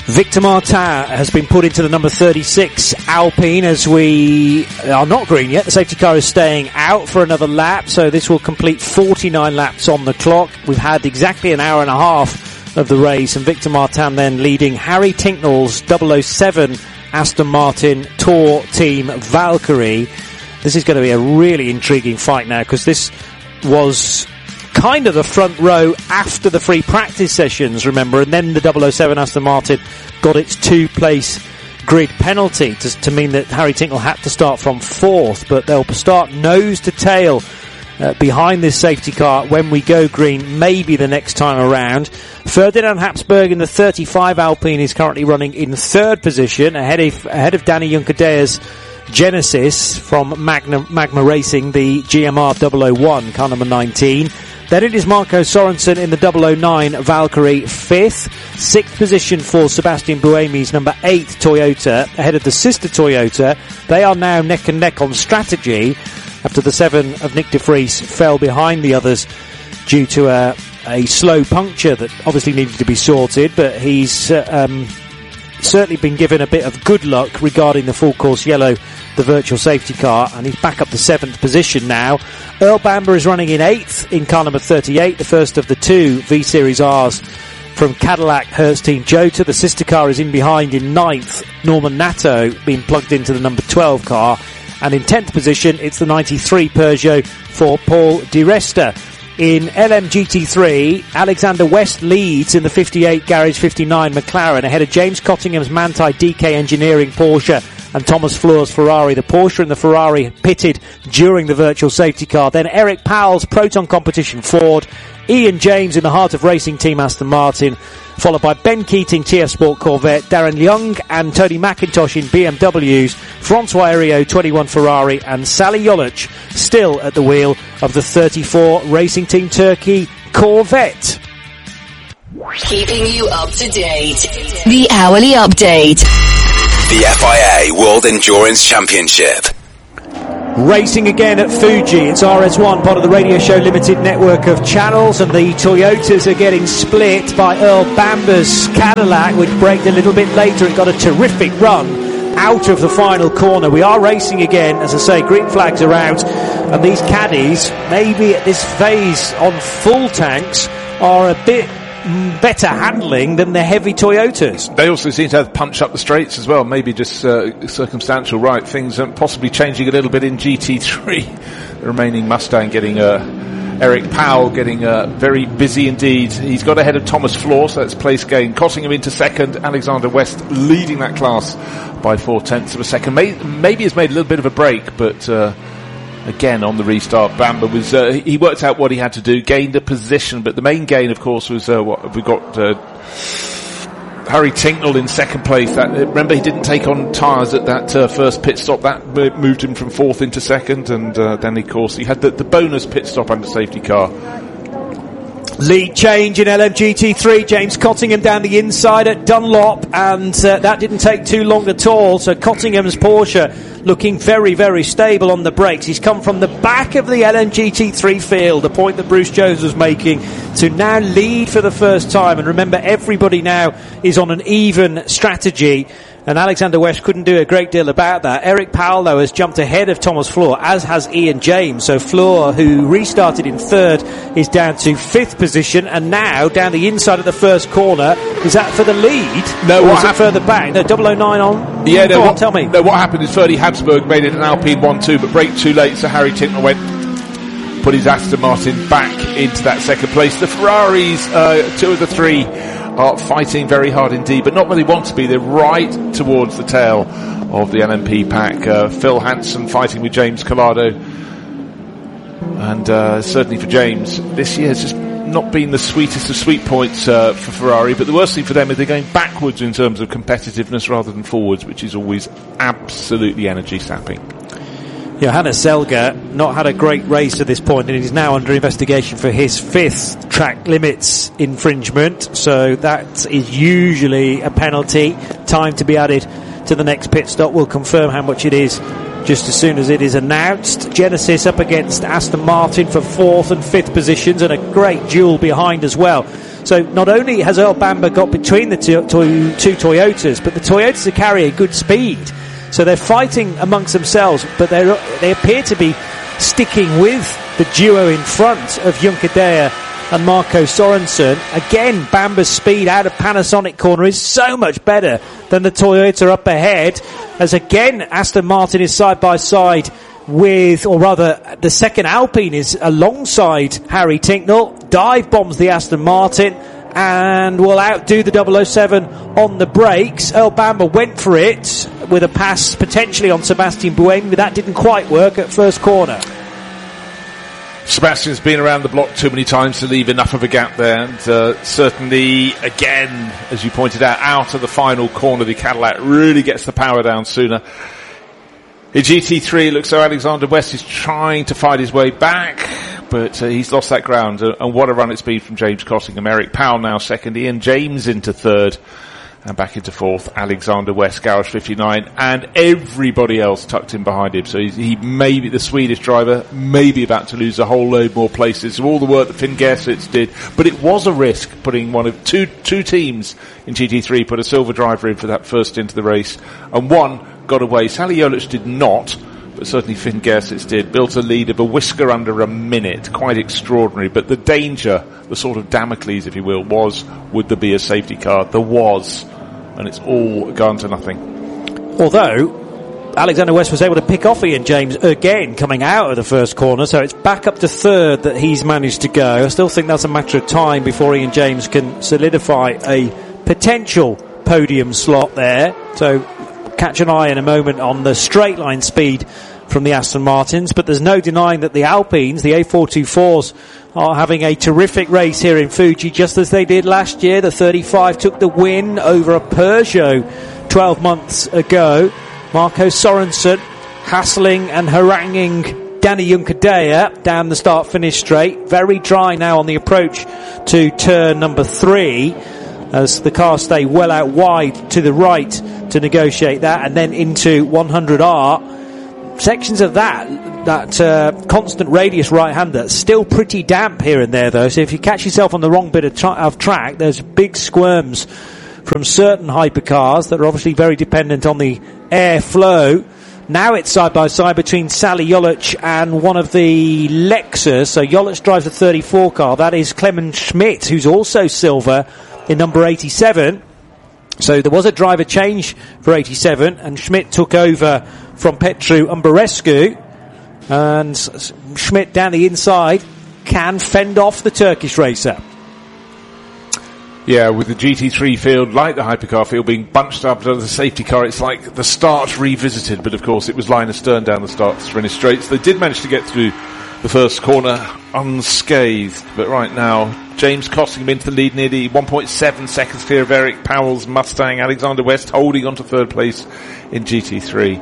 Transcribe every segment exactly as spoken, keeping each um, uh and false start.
Victor Martin has been put into the number thirty-six Alpine as we are not green yet. The safety car is staying out for another lap, so this will complete forty-nine laps on the clock. We've had exactly an hour and a half of the race, and Victor Martin then leading Harry Tincknell's double oh seven Aston Martin Tour Team Valkyrie. This is going to be a really intriguing fight now, because this was kind of the front row after the free practice sessions, remember, and then the double oh seven Aston Martin got its two-place grid penalty to, to mean that Harry Tincknell had to start from fourth, but they'll start nose to tail uh, behind this safety car when we go green, maybe the next time around. Ferdinand Habsburg in the thirty-five Alpine is currently running in third position, ahead of, ahead of Danny Junkerdea's Genesis from Magna, Magma Racing, the G M R double oh one, car number nineteen. Then it is Marco Sorensen in the double oh nine Valkyrie, fifth. Sixth position for Sebastian Buemi's number eight Toyota, ahead of the sister Toyota. They are now neck and neck on strategy after the seven of Nick de Vries fell behind the others due to a, a slow puncture that obviously needed to be sorted, but he's uh, um, certainly been given a bit of good luck regarding the full course yellow, the virtual safety car, and he's back up to seventh position now. Earl Bamber is running in eighth in car number thirty-eight, the first of the two V-Series R's from Cadillac Hertz Team Jota. The sister car is in behind in ninth, Norman Nato being plugged into the number twelve car, and in tenth position it's the ninety-three Peugeot for Paul Di Resta. In L M G T three, Alexander West leads in the fifty-eight Garage fifty-nine McLaren, ahead of James Cottingham's Manthey D K Engineering Porsche and Thomas Fleur's Ferrari. The Porsche and the Ferrari pitted during the virtual safety car. Then Eric Powell's Proton Competition Ford, Ian James in the Heart of Racing Team Aston Martin, followed by Ben Keating T F Sport Corvette, Darren Young and Tony McIntosh in B M Ws, Francois Heriot twenty-one Ferrari, and Sally Jolic still at the wheel of the thirty-four Racing Team Turkey Corvette. Keeping you up to date. The Hourly Update. The F I A World Endurance Championship. Racing again at Fuji. It's R S one, part of the Radio Show Limited network of channels, and the Toyotas are getting split by Earl Bamber's Cadillac, which braked a little bit later. It got a terrific run out of the final corner. We are racing again, as I say, green flags are out, and these caddies, maybe at this phase on full tanks, are a bit better handling than the heavy Toyotas. They also seem to have punched up the straights as well, maybe just uh, circumstantial, right? Things are possibly changing a little bit in G T three. The remaining Mustang getting uh, Eric Powell getting uh, very busy indeed. He's got ahead of Thomas Fleur, so that's place gain. Cottingham into second, Alexander West leading that class by four tenths of a second. Maybe, maybe has made a little bit of a break, but uh, again, on the restart, Bamber was, uh, he worked out what he had to do, gained a position, but the main gain, of course, was, uh, what we got, uh, Harry Tincknell in second place. That, remember, he didn't take on tyres at that uh, first pit stop. That moved him from fourth into second, and uh, then, of course, he had the, the bonus pit stop under safety car. Lead change in L M G T three. James Cottingham down the inside at Dunlop, and uh, that didn't take too long at all. So Cottingham's Porsche looking very, very stable on the brakes. He's come from the back of the L M G T three field, the point that Bruce Jones was making, to now lead for the first time. And remember, everybody now is on an even strategy, and Alexander West couldn't do a great deal about that. Eric Powell, though, has jumped ahead of Thomas Fleur, as has Ian James. So Fleur, who restarted in third, is down to fifth position, and now down the inside of the first corner. Is that for the lead? No, or what is happened? it further back? No, double oh nine on? Yeah, no, Go on, what, tell me. No, what happened is Ferdy Habsburg made it an Alpine one two, but braked too late, so Harry Tincknell went, put his Aston Martin back into that second place. The Ferraris, uh, two of the three, are fighting very hard indeed, but not where they want to be. They're right towards the tail of the L M P pack. Uh, Phil Hanson fighting with James Collado, and uh, certainly for James, this year has just not been the sweetest of sweet points uh, for Ferrari, but the worst thing for them is they're going backwards in terms of competitiveness rather than forwards, which is always absolutely energy sapping. Johannes Zelger not had a great race to this point, and he's now under investigation for his fifth track limits infringement, so that is usually a penalty. Time to be added to the next pit stop. We'll confirm how much it is just as soon as it is announced. Genesis up against Aston Martin for fourth and fifth positions, and a great duel behind as well. So not only has Earl Bamber got between the two, two, two Toyotas, but the Toyotas are carrying good speed. So they're fighting amongst themselves, but they they appear to be sticking with the duo in front of Juncadella and Marco Sorensen. Again, Bamber's speed out of Panasonic corner is so much better than the Toyota up ahead, as again Aston Martin is side by side with, or rather the second Alpine is alongside Harry Tincknell. Dive bombs the Aston Martin and will outdo the double oh seven on the brakes. Earl Bamber went for it with a pass potentially on Sebastian Buemi, but that didn't quite work at first corner. Sebastian's been around the block too many times to leave enough of a gap there, and uh, certainly, again, as you pointed out, out of the final corner, the Cadillac really gets the power down sooner. In G T three, it looks like Alexander West is trying to fight his way back, but uh, he's lost that ground, uh, and what a run it's been from James Costingham. Eric Powell now second, Ian James into third, and back into fourth, Alexander West, Garage fifty-nine, and everybody else tucked in behind him. So he, he may be, the Swedish driver, may be about to lose a whole load more places. So all the work that Finn Gerstlitz did, but it was a risk putting one of two two teams in G T three, put a silver driver in for that first into the race, and one got away. Sally Jolic did not, but certainly Finn Gerstlitz did. Built a lead of a whisker under a minute. Quite extraordinary. But the danger, the sort of Damocles, if you will, was, would there be a safety car? There was. And it's all gone to nothing. Although Alexander West was able to pick off Ian James again coming out of the first corner, so it's back up to third that he's managed to go. I still think that's a matter of time before Ian James can solidify a potential podium slot there. So catch an eye in a moment on the straight line speed from the Aston Martins, but there's no denying that the Alpines, the A four twenty-fours, are having a terrific race here in Fuji, just as they did last year. The thirty-five took the win over a Peugeot twelve months ago. Marco Sorensen hassling and haranguing Danny Juncadella down the start-finish straight. Very dry now on the approach to turn number three, as the cars stay well out wide to the right to negotiate that, and then into one hundred R. Sections of that, that uh, constant radius right-hander, still pretty damp here and there though, so if you catch yourself on the wrong bit of, tra- of track, there's big squirms from certain hypercars that are obviously very dependent on the air flow. Now it's side by side between Sally Jolic and one of the Lexus. So Jolic drives a thirty-four car, that is Clemens Schmidt, who's also silver in number eighty-seven. So there was a driver change for eighty-seven, and Schmidt took over from Petru Umberescu, and Schmidt down the inside can fend off the Turkish racer. Yeah, with the G T three field, like the hypercar field, being bunched up under the safety car, it's like the start revisited, but of course it was line astern down the start-finish straights. They did manage to get through the first corner unscathed, but right now James Costingham into the lead, nearly one point seven seconds clear of Eric Powell's Mustang. Alexander West holding on to third place in G T three.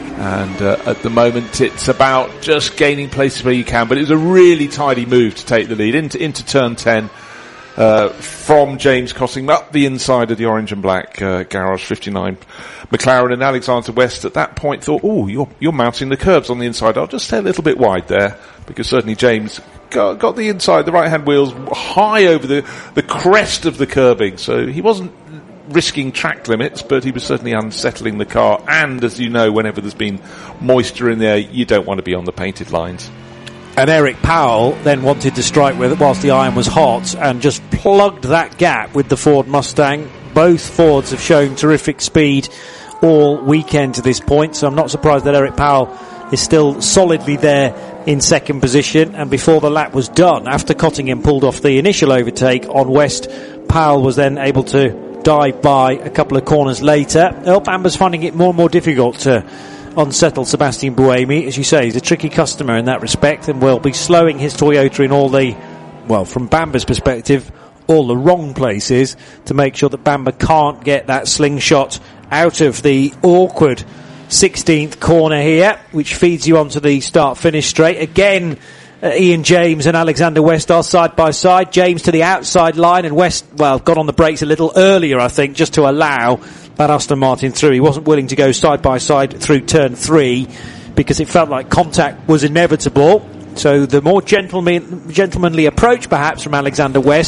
And uh, at the moment it's about just gaining places where you can, but it was a really tidy move to take the lead into, into turn ten uh, from James Costingham up the inside of the orange and black uh, Garage fifty-nine McLaren, and Alexander West at that point thought, oh, you're, you're mounting the curbs on the inside, I'll just stay a little bit wide there, because certainly James got, got the inside, the right hand wheels high over the, the crest of the curbing, so he wasn't risking track limits, but he was certainly unsettling the car, and as you know, whenever there's been moisture in there, you don't want to be on the painted lines. And Eric Powell then wanted to strike with it whilst the iron was hot, and just plugged that gap with the Ford Mustang. Both Fords have shown terrific speed all weekend to this point, so I'm not surprised that Eric Powell is still solidly there in second position. And before the lap was done, after Cottingham pulled off the initial overtake on West, Powell was then able to dive by a couple of corners later. Earl Bamber's finding it more and more difficult to unsettle Sebastian Buemi. As you say, he's a tricky customer in that respect, and will be slowing his Toyota in all the, well, from Bamber's perspective, all the wrong places, to make sure that Bamber can't get that slingshot out of the awkward sixteenth corner here, which feeds you onto the start-finish straight. Again, Uh, Ian James and Alexander West are side by side. James to the outside line, and West, well, got on the brakes a little earlier, I think, just to allow that Aston Martin through. He wasn't willing to go side by side through turn three because it felt like contact was inevitable. So the more gentleman, gentlemanly approach, perhaps, from Alexander West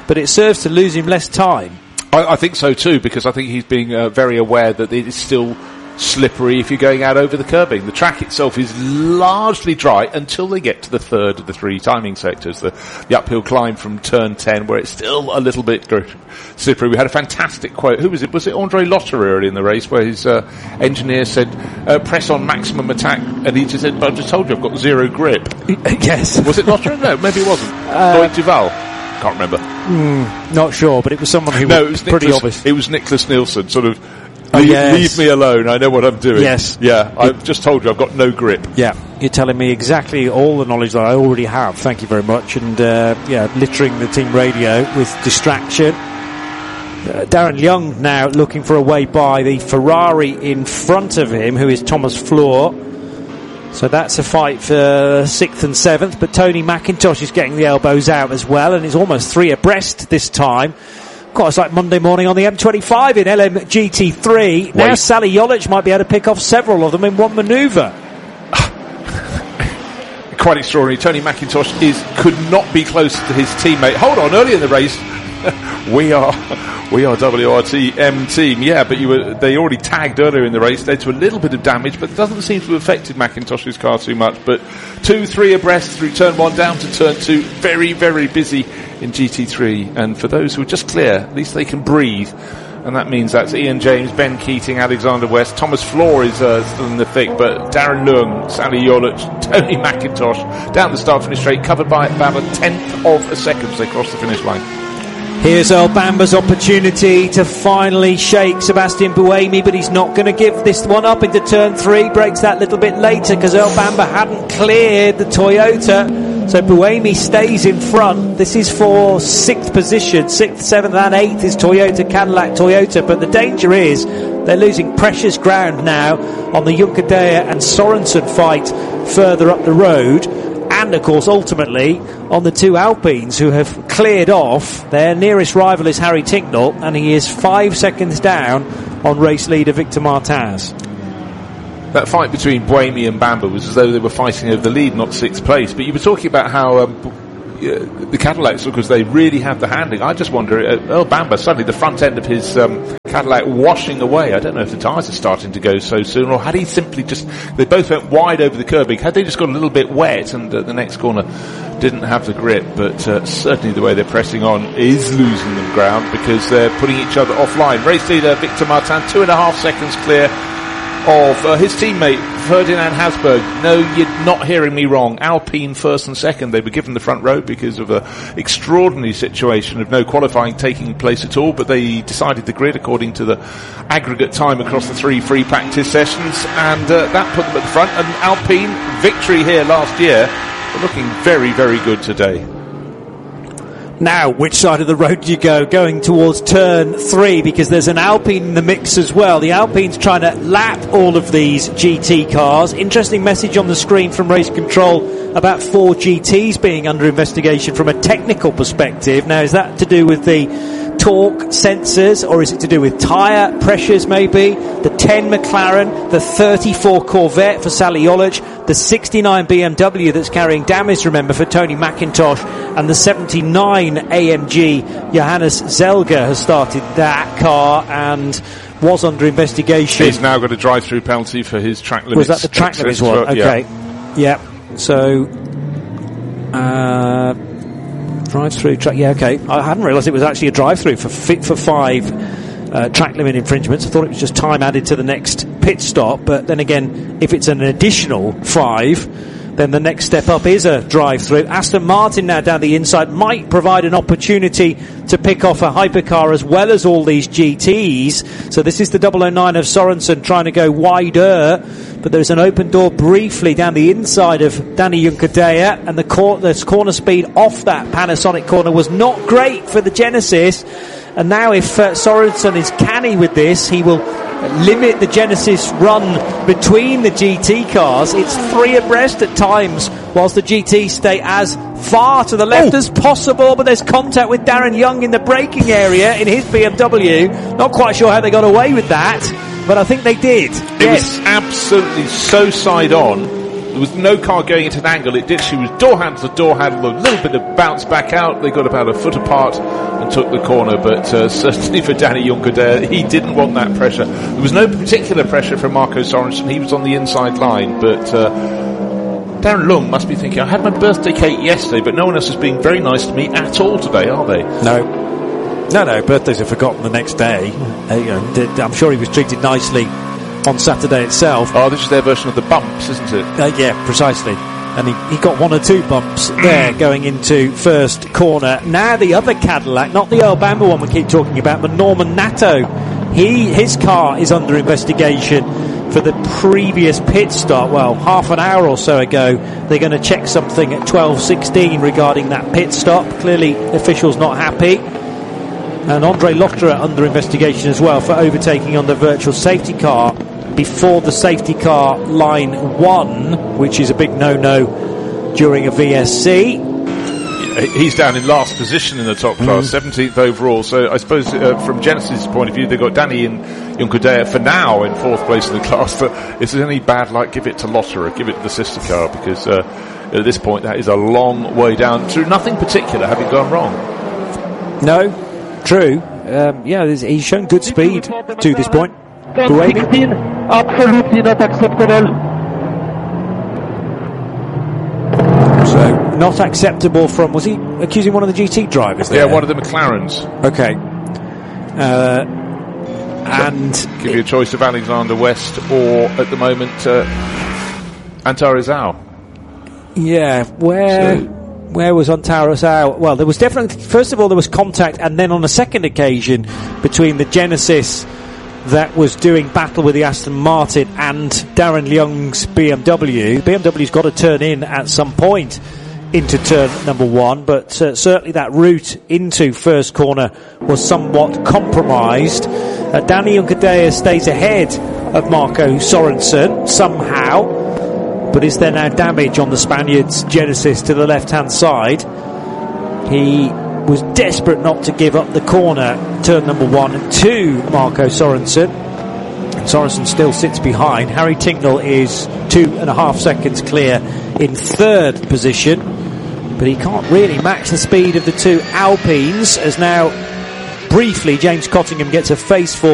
but it serves to lose him less time. I, I think so too, because I think he's being uh, very aware that it is still slippery if you're going out over the curbing. The track itself is largely dry until they get to the third of the three timing sectors, the, the uphill climb from turn ten, where it's still a little bit gr- slippery. We had a fantastic quote. Who was it? Was it Andre Lotterer early in the race, where his uh, engineer said, uh, press on maximum attack, and he just said, but I just told you I've got zero grip. Yes. Was it Lotterer? No, maybe it wasn't. Uh, Lloyd Duval. Can't remember. Mm, not sure, but it was someone who no, was, it was pretty Nicholas, obvious. It was Nicholas Nielsen, sort of, Oh, leave, yes. leave me alone, I know what I'm doing. Yes. Yeah, I've just told you I've got no grip. Yeah, you're telling me exactly all the knowledge that I already have. Thank you very much. And, uh, yeah, littering the team radio with distraction. Uh, Darren Young now looking for a way by the Ferrari in front of him, who is Thomas Floor. So that's a fight for sixth and seventh, but Tony McIntosh is getting the elbows out as well, and it's almost three abreast this time. Quite like Monday morning on the M twenty-five in L M G T three. Wait. Now Sally Jolich might be able to pick off several of them in one manoeuvre. Quite extraordinary. Tony McIntosh is could not be closer to his teammate. Hold on, early in the race, we are we are W R T M team. Yeah, but you were they already tagged earlier in the race, led to a little bit of damage, but it doesn't seem to have affected McIntosh's car too much. But two, three abreast through turn one down to turn two. Very, very busy in G T three, and for those who are just clear, at least they can breathe, and that means that's Ian James, Ben Keating, Alexander West, Thomas Floor is uh, still in the thick, but Darren Leung, Sally Jolich, Tony McIntosh down the start finish straight, covered by about a tenth of a second as they cross the finish line. Here's Earl Bamber's opportunity to finally shake Sebastian Buemi, but he's not going to give this one up into turn three. Breaks that little bit later because Earl Bamber hadn't cleared the Toyota. So Buemi stays in front. This is for sixth position. Sixth, seventh and eighth is Toyota, Cadillac, Toyota. But the danger is they're losing precious ground now on the Juncadella and Sorensen fight further up the road. And, of course, ultimately, on the two Alpines who have cleared off. Their nearest rival is Harry Tincknell, and he is five seconds down on race leader Victor Martaz. That fight between Buemi and Bamber was as though they were fighting over the lead, not sixth place. But you were talking about how um, uh, the Cadillacs, because they really have the handling. I just wonder, uh, Earl Bamber, suddenly the front end of his um, Cadillac washing away. I don't know if the tyres are starting to go so soon, or had he simply just, they both went wide over the curbing, had they just got a little bit wet and uh, the next corner didn't have the grip. But uh, certainly the way they're pressing on is losing them ground, because they're putting each other offline. Race leader Victor Martin, two and a half seconds clear of uh, his teammate Ferdinand Hasberg. No, you're not hearing me wrong. Alpine first and second. They were given the front row because of an extraordinary situation of no qualifying taking place at all, but they decided the grid according to the aggregate time across the three free practice sessions, and uh, that put them at the front. And Alpine, victory here last year, are looking very, very good today. Now, which side of the road do you go? Going towards turn three, because there's an Alpine in the mix as well. The Alpine's trying to lap all of these G T cars. Interesting message on the screen from Race Control about four G Ts being under investigation from a technical perspective. Now, is that to do with the torque sensors, or is it to do with tyre pressures maybe? The ten McLaren, the thirty-four Corvette for Sally Jolich, the sixty-nine B M W that's carrying damage, remember, for Tony McIntosh, and the seventy-nine A M G Johannes Zelger has started that car and was under investigation. He's now got a drive-through penalty for his track limits. Was that the track limits one? Okay. Yeah. yeah. So, uh, drive-through track. Yeah, okay. I hadn't realised it was actually a drive-through for fit for five uh, track limit infringements. I thought it was just time added to the next pit stop. But then again, if it's an additional five, then the next step up is a drive-through. Aston Martin now down the inside might provide an opportunity to pick off a hypercar as well as all these G Ts. So this is the double oh nine of Sorensen trying to go wider, but there's an open door briefly down the inside of Danny Juncadella, and the, cor- the corner speed off that Panasonic corner was not great for the Genesis. And now if uh, Sorensen is canny with this, he will limit the Genesis run between the G T cars. It's three abreast at times, whilst the G Ts stay as far to the left oh. as possible, but there's contact with Darren Young in the braking area in his B M W. Not quite sure how they got away with that, but I think they did. It yes. was absolutely so side on There was no car going into an angle. It did. She was door handle to door handle, a little bit of bounce back out. They got about a foot apart and took the corner. But uh, certainly for Danny Juncadella, he didn't want that pressure. There was no particular pressure from Marco Sorensen. He was on the inside line, but uh, Darren Lung must be thinking, I had my birthday cake yesterday, but no one else is being very nice to me at all today, are they? No. No, no, birthdays are forgotten the next day. Uh, you know, d- I'm sure he was treated nicely on Saturday itself. Oh, this is their version of the bumps, isn't it? Uh, yeah, precisely. And he, he got one or two bumps there going into first corner. Now the other Cadillac, not the Earl Bamber one we keep talking about, but Norman Nato. He, his car is under investigation for the previous pit stop. Well, half an hour or so ago, they're going to check something at twelve sixteen regarding that pit stop. Clearly, officials not happy. And Andre Lotterer under investigation as well for overtaking on the virtual safety car before the safety car line one, which is a big no-no during a V S C. He's down in last position in the top class, mm. seventeenth overall. So I suppose uh, from Genesis' point of view, they've got Danny and Juncadella for now in fourth place in the class. But if there's any bad luck, give it to Lotterer, give it to the sister car, because uh, at this point that is a long way down through nothing particular having gone wrong. No. True. Um, yeah, he's shown good speed to this point. sixteen, absolutely not acceptable. So, not acceptable from, was he accusing one of the G T drivers there? Yeah, one of the McLarens. Okay. Uh, and... So, give you a choice of Alexander West or, at the moment, uh, Antar Rizal. Yeah, where... So, Where was Ontario? Well, there was definitely, first of all, there was contact, and then on a second occasion between the Genesis that was doing battle with the Aston Martin and Darren Young's B M W. B M W's got to turn in at some point into turn number one, but uh, certainly that route into first corner was somewhat compromised. Uh, Danny Juncadella stays ahead of Marco Sorensen somehow. But is there now damage on the Spaniard's Genesis to the left-hand side? He was desperate not to give up the corner, turn number one, to Marco Sorensen. And Sorensen still sits behind. Harry Tincknell is two and a half seconds clear in third position. But he can't really match the speed of the two Alpines, as now, briefly, James Cottingham gets a face-full